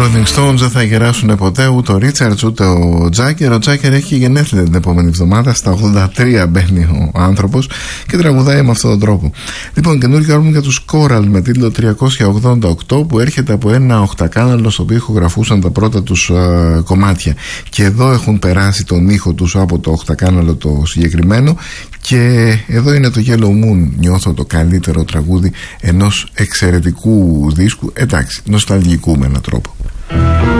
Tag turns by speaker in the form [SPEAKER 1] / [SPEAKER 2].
[SPEAKER 1] Rolling Stones δεν θα γεράσουν ποτέ, ούτε ο Ρίτσαρτς ούτε ο Τζάκερ. Ο Τζάκερ έχει γενέθλια την επόμενη εβδομάδα. Στα 83 μπαίνει ο άνθρωπος και τραγουδάει με αυτόν τον τρόπο. Λοιπόν, καινούργιο άλμπουμ για τους Coral με τίτλο 388, που έρχεται από ένα οχτακάναλο στο οποίο ηχογραφούσαν τα πρώτα τους κομμάτια. Και εδώ έχουν περάσει τον ήχο τους από το οχτακάναλο το συγκεκριμένο. Και εδώ είναι το Yellow Moon. Νιώθω το καλύτερο τραγούδι ενός εξαιρετικού δίσκου, εντάξει, νοσταλγικού με έναν τρόπο.